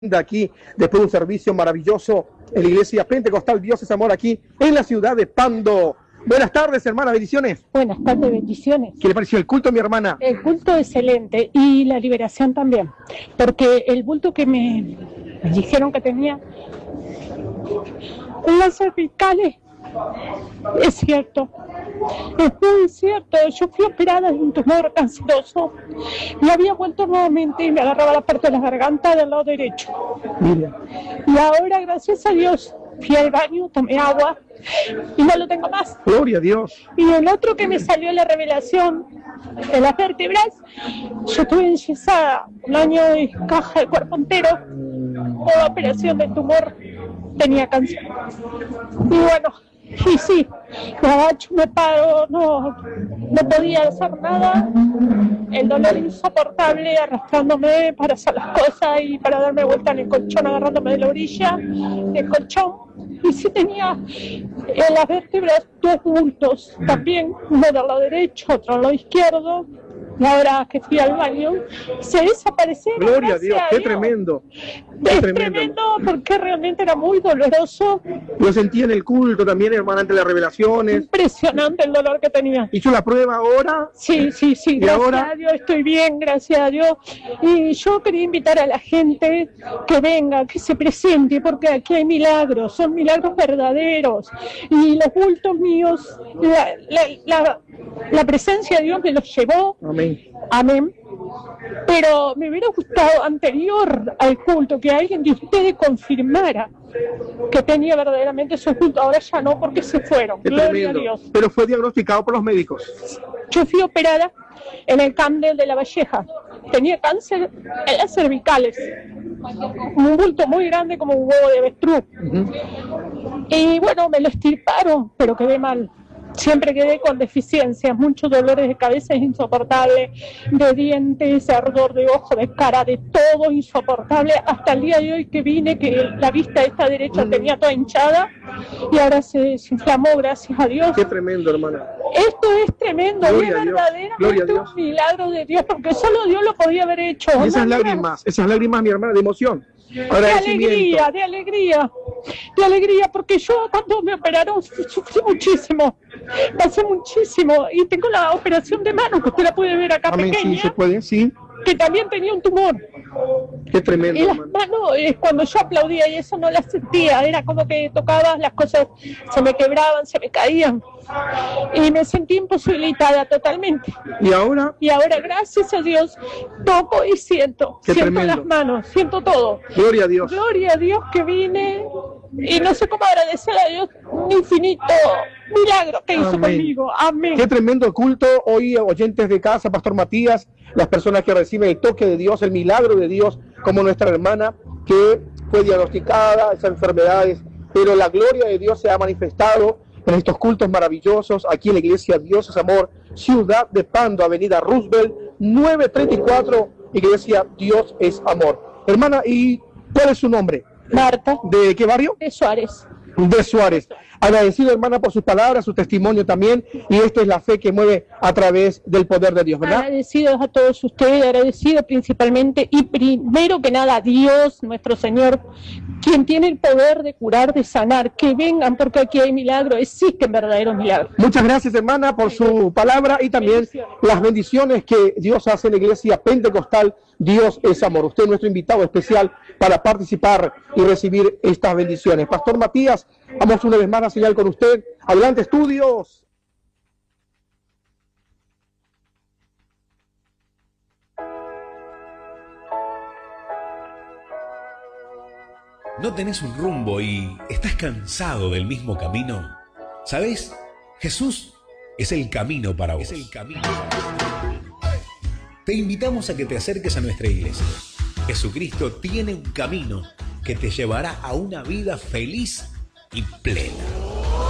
de aquí, después de un servicio maravilloso en la iglesia Pentecostal Dios es Amor aquí en la ciudad de Pando. Buenas tardes, hermana, bendiciones. Buenas tardes, bendiciones. ¿Qué le pareció el culto, mi hermana? El culto excelente y la liberación también, porque el bulto que me dijeron que tenía en las cervicales es cierto, es muy cierto. Yo fui operada de un tumor canceroso y había vuelto nuevamente y me agarraba la parte de la garganta del lado derecho. Mira. Y ahora, gracias a Dios, fui al baño, tomé agua y no lo tengo más. Gloria a Dios. Y el otro que me salió la revelación de las vértebras, yo estuve enyesada un año de caja de cuerpo entero, toda operación del tumor, tenía cáncer. Y bueno, y sí, me agacho, me paro, no podía hacer nada, el dolor insoportable arrastrándome para hacer las cosas y para darme vuelta en el colchón, agarrándome de la orilla del colchón. Y sí tenía en las vértebras dos bultos, también uno del lado derecho, otro del lado izquierdo. Y ahora que fui al baño, se desaparecieron. Gloria a Dios, qué tremendo. Es tremendo porque realmente era muy doloroso. Lo sentí en el culto también, hermana, ante las revelaciones. Impresionante el dolor que tenía. ¿Hizo la prueba ahora? Sí, gracias a Dios estoy bien, gracias a Dios. Y yo quería invitar a la gente que venga, que se presente, porque aquí hay milagros, son milagros verdaderos. Y los bultos míos, la presencia de Dios me los llevó. Amén. Amén. Pero me hubiera gustado anterior al culto que alguien de ustedes confirmara que tenía verdaderamente esos bultos. Ahora ya no, porque se fueron. Gloria a Dios. Pero fue diagnosticado por los médicos. Yo fui operada en el Camden de La Valleja. Tenía cáncer en las cervicales, un bulto muy grande como un huevo de avestruz. Y bueno, me lo extirparon, pero quedé mal. Siempre quedé con deficiencias, muchos dolores de cabeza insoportables, de dientes, ardor de ojo, de cara, de todo insoportable, hasta el día de hoy que vine, que la vista de esta derecha tenía toda hinchada y ahora se desinflamó, gracias a Dios. Qué tremendo, hermana. Esto es tremendo, y es verdaderamente un milagro de Dios, porque solo Dios lo podía haber hecho. Y esas lágrimas, mi hermana, de emoción. De alegría, porque yo cuando me operaron sufrí muchísimo, pasé muchísimo, y tengo la operación de mano, que usted la puede ver acá. Amén, pequeña, sí, se puede, sí. que también tenía un tumor. Qué tremendo. Y las manos, cuando yo aplaudía y eso no las sentía, era como que tocaba, las cosas se me quebraban, se me caían. Y me sentí imposibilitada totalmente. ¿Y ahora? Y ahora, gracias a Dios, toco y siento. Siento las manos, siento todo. Gloria a Dios. Gloria a Dios que vine. Y no sé cómo agradecer a Dios un infinito milagro que hizo conmigo. Amén. Qué tremendo culto. Hoy, oyentes de casa, Pastor Matías, las personas que reciben el toque de Dios, el milagro de Dios, como nuestra hermana que fue diagnosticada, esas enfermedades, pero la gloria de Dios se ha manifestado en estos cultos maravillosos aquí en la iglesia Dios es Amor, ciudad de Pando, avenida Roosevelt, 934, iglesia Dios es Amor. Hermana, ¿y cuál es su nombre? Marta. ¿De qué barrio? De Suárez. De Suárez. Agradecido, hermana, por sus palabras, su testimonio también, y esta es la fe que mueve a través del poder de Dios, ¿verdad? Agradecidos a todos ustedes, agradecido principalmente y primero que nada a Dios, nuestro Señor, quien tiene el poder de curar, de sanar, que vengan porque aquí hay milagros, existen verdaderos milagros. Muchas gracias, hermana, por su palabra y también las bendiciones que Dios hace en la iglesia Pentecostal Dios es Amor. Usted es nuestro invitado especial para participar y recibir estas bendiciones. Pastor Matías, vamos una vez más a señal con usted. Adelante, estudios. ¿No tenés un rumbo y estás cansado del mismo camino? ¿Sabés? Jesús es el camino para vos. Te invitamos a que te acerques a nuestra iglesia. Jesucristo tiene un camino que te llevará a una vida feliz y plena.